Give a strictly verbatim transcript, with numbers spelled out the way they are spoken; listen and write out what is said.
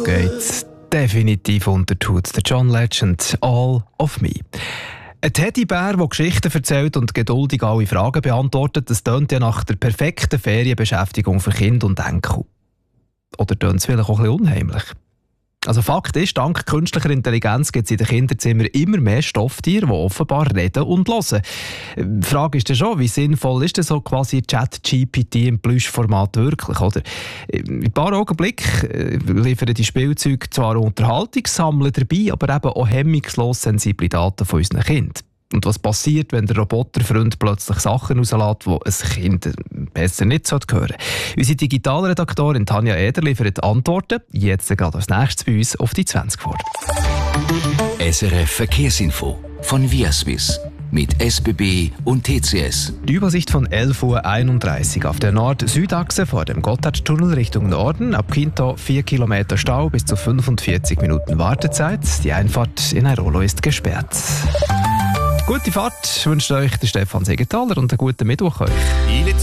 Das geht definitiv unter die Haut. Der John Legend, All of Me. Ein Teddybär, der Geschichten erzählt und geduldig alle Fragen beantwortet, das tönt ja nach der perfekten Ferienbeschäftigung für Kinder und Enkel. Oder tönt es vielleicht auch ein bisschen unheimlich? Also Fakt ist, dank künstlicher Intelligenz gibt es in den Kinderzimmern immer mehr Stofftiere, die offenbar reden und hören. Die Frage ist dann schon, wie sinnvoll ist denn so quasi Chat-G P T im Plüschformat wirklich? Oder? In ein paar Augenblicken liefern die Spielzeuge zwar Unterhaltung, sammeln dabei, aber eben auch hemmungslos sensible Daten von unseren Kindern. Und was passiert, wenn der Roboterfreund plötzlich Sachen rauslässt, die ein Kind besser nicht hören sollte? Unsere Digitalredaktorin Tanja Eder liefert Antworten, jetzt gerade als nächstes bei uns auf die zwanzig vor. S R F Verkehrsinfo von Viaswiss mit S B B und T C S. Die Übersicht von elf Uhr einunddreißig auf der Nord-Süd-Achse vor dem Gotthardtunnel Richtung Norden. Ab Quinto vier Kilometer Stau bis zu fünfundvierzig Minuten Wartezeit. Die Einfahrt in Airolo ist gesperrt. Gute Fahrt wünscht euch der Stefan Segenthaler und einen guten Mittwoch euch.